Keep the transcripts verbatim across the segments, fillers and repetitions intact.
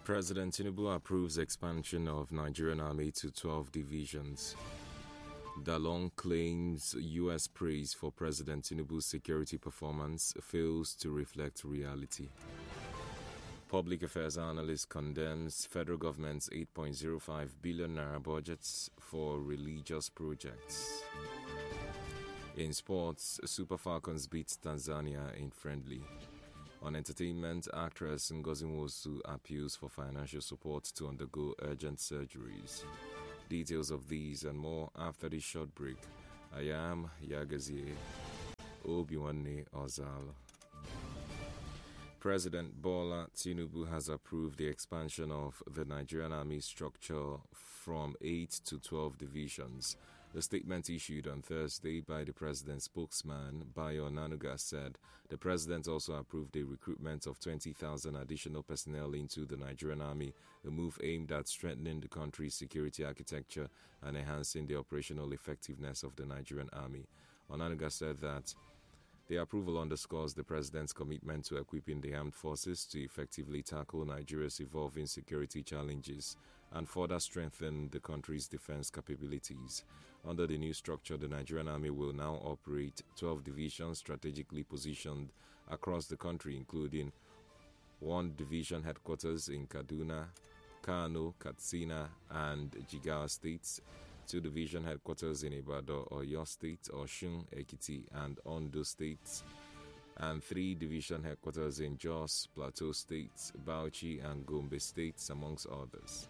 President Tinubu approves expansion of Nigerian Army to twelve divisions. Dalong claims U S praise for President Tinubu's security performance fails to reflect reality. Public Affairs Analyst condemns federal government's eight point oh five billion naira budgets for religious projects. In sports, Super Falcons beat Tanzania in friendly. On entertainment, actress Ngozi Nwosu appeals for financial support to undergo urgent surgeries. Details of these and more after this short break. I am Yagazie Obiwanne Ozal. President Bola Tinubu has approved the expansion of the Nigerian Army structure from eight to twelve divisions. The statement issued on Thursday by the president's spokesman, Bayo Onanuga, said the president also approved the recruitment of twenty thousand additional personnel into the Nigerian Army, a move aimed at strengthening the country's security architecture and enhancing the operational effectiveness of the Nigerian Army. Onanuga said that the approval underscores the president's commitment to equipping the armed forces to effectively tackle Nigeria's evolving security challenges and further strengthen the country's defense capabilities. Under the new structure, the Nigerian Army will now operate twelve divisions strategically positioned across the country, including one division headquarters in Kaduna, Kano, Katsina, and Jigawa states, two division headquarters in Ibadan, Oyo State, Osun, Ekiti, and Ondo states, and three division headquarters in Jos, Plateau states, Bauchi, and Gombe states, amongst others.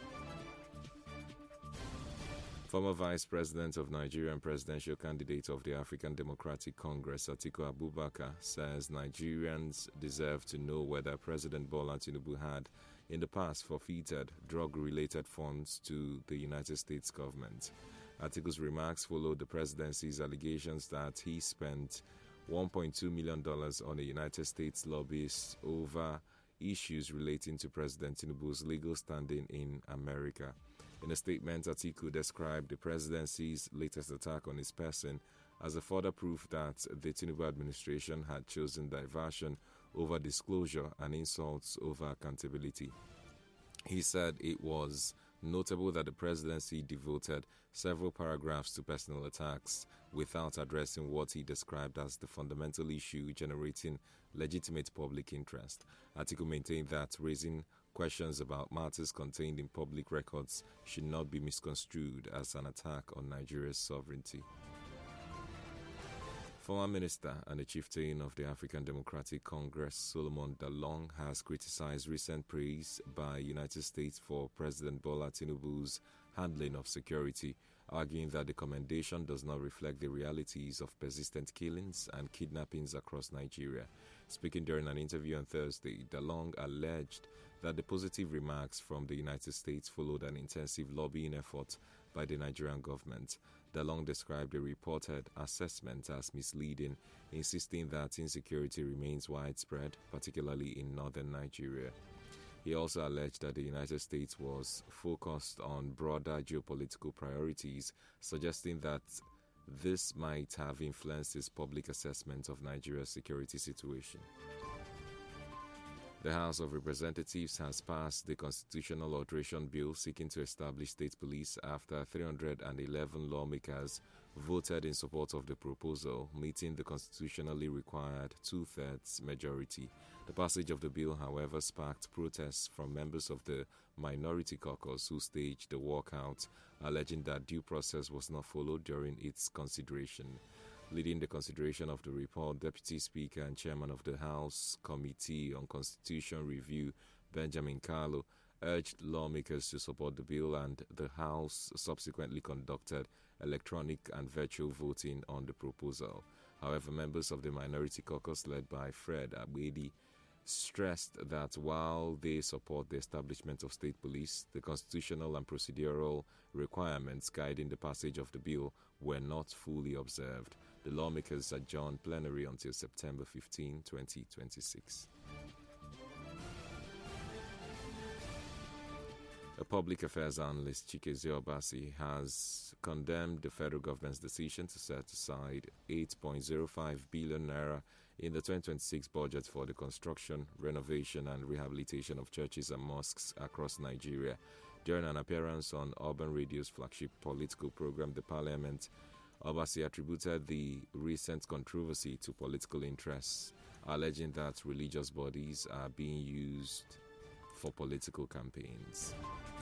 Former Vice President of Nigeria and presidential candidate of the African Democratic Congress, Atiku Abubakar, says Nigerians deserve to know whether President Bola Tinubu had, in the past, forfeited drug-related funds to the United States government. Atiku's remarks followed the presidency's allegations that he spent one point two million dollars on a United States lobbyist over issues relating to President Tinubu's legal standing in America. In a statement, Atiku described the presidency's latest attack on his person as a further proof that the Tinubu administration had chosen diversion over disclosure and insults over accountability. He said it was notable that the presidency devoted several paragraphs to personal attacks without addressing what he described as the fundamental issue generating legitimate public interest. Atiku maintained that raising questions about matters contained in public records should not be misconstrued as an attack on Nigeria's sovereignty. Former Minister and the chieftain of the African Democratic Congress, Solomon Dalong, has criticized recent praise by United States for President Bola Tinubu's handling of security, arguing that the commendation does not reflect the realities of persistent killings and kidnappings across Nigeria. Speaking during an interview on Thursday, Dalong alleged that the positive remarks from the United States followed an intensive lobbying effort by the Nigerian government. Dalong described the reported assessment as misleading, insisting that insecurity remains widespread, particularly in northern Nigeria. He also alleged that the United States was focused on broader geopolitical priorities, suggesting that this might have influenced his public assessment of Nigeria's security situation. The House of Representatives has passed the constitutional alteration bill seeking to establish state police after three hundred eleven lawmakers voted in support of the proposal, meeting the constitutionally required two-thirds majority. The passage of the bill, however, sparked protests from members of the minority caucus who staged a walkout, alleging that due process was not followed during its consideration. Leading the consideration of the report, Deputy Speaker and Chairman of the House Committee on Constitution Review, Benjamin Kalu, urged lawmakers to support the bill, and the House subsequently conducted electronic and virtual voting on the proposal. However, members of the minority caucus led by Fred Abedi stressed that while they support the establishment of state police, the constitutional and procedural requirements guiding the passage of the bill were not fully observed. The lawmakers adjourned plenary until September fifteenth, twenty twenty-six. A Public Affairs Analyst Chikezie Obasi has condemned the federal government's decision to set aside eight point zero five billion naira in the twenty twenty-six budget for the construction, renovation and rehabilitation of churches and mosques across Nigeria. During an appearance on Urban Radio's flagship political program, The Parliament, Obasi attributed the recent controversy to political interests, alleging that religious bodies are being used for political campaigns.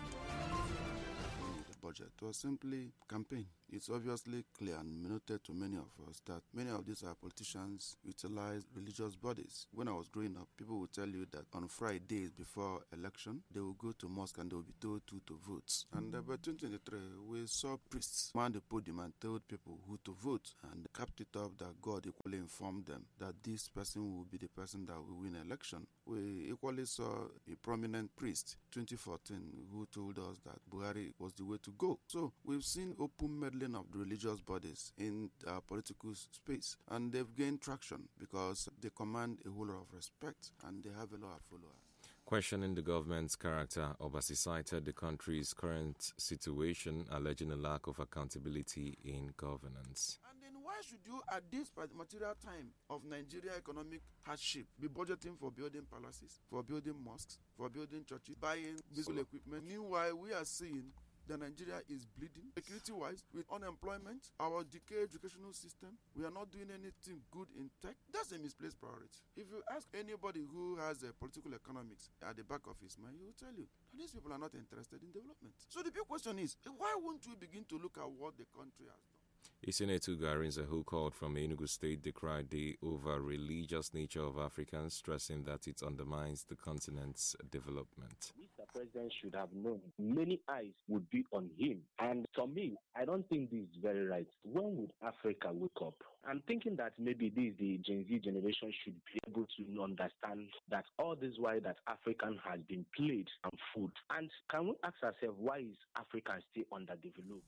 The budget was simply campaign. It's obviously clear and noted to many of us that many of these our politicians utilize religious bodies. When I was growing up, people would tell you that on Fridays before election, they will go to mosque and they will be told who to vote. And uh, by twenty twenty-three, we saw priests man the podium and told people who to vote, and capped it up that God equally informed them that this person will be the person that will win election. We equally saw a prominent priest, twenty fourteen, who told us that Buhari was the way to go. So we've seen open meddling of the religious bodies in our political space, and they've gained traction because they command a whole lot of respect and they have a lot of followers. Questioning the government's character, Obasi cited the country's current situation, alleging a lack of accountability in governance. And then why should you, at this material time of Nigeria economic hardship, be budgeting for building palaces, for building mosques, for building churches, buying musical equipment? Meanwhile, we are seeing that Nigeria is bleeding security-wise with unemployment, our decayed educational system. We are not doing anything good in tech. That's a misplaced priority. If you ask anybody who has a political economics at the back of his mind, he will tell you that these people are not interested in development. So the big question is, why won't we begin to look at what the country has done? Isinetu Garinza, who called from Enugu State, decried the over-religious nature of Africans, stressing that it undermines the continent's development. Mister President should have known many eyes would be on him. And for me, I don't think this is very right. When would Africa wake up? I'm thinking that maybe this the Gen Z generation should be able to understand that all this while that African has been played and fooled. And can we ask ourselves, why is Africa still underdeveloped?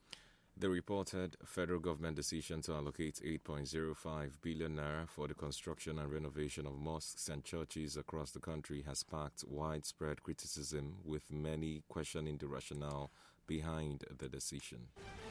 The reported federal government decision to allocate eight point zero five billion naira for the construction and renovation of mosques and churches across the country has sparked widespread criticism, with many questioning the rationale behind the decision.